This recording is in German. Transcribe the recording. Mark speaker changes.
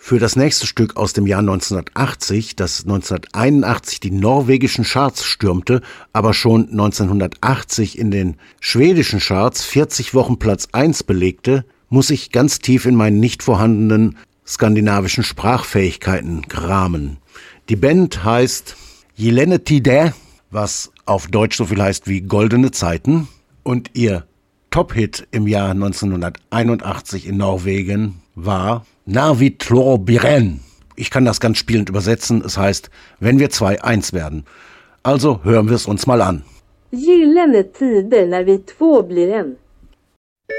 Speaker 1: für das nächste Stück aus dem Jahr 1980, das 1981 die norwegischen Charts stürmte, aber schon 1980 in den schwedischen Charts 40 Wochen Platz 1 belegte, muss ich ganz tief in meinen nicht vorhandenen skandinavischen Sprachfähigkeiten kramen. Die Band heißt Gylne Tider, was auf Deutsch so viel heißt wie Goldene Zeiten, und ihr Top-Hit im Jahr 1981 in Norwegen war Narvi Tlor Biren. Ich kann das ganz spielend übersetzen, es heißt, wenn wir zwei eins werden. Also hören wir es uns mal an.
Speaker 2: Gyllene tider när vi två blir en.